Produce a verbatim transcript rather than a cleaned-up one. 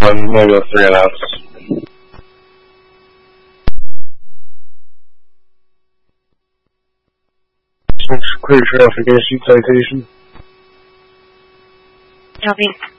one, maybe a three and outs. Clear traffic, issue citation. Copy.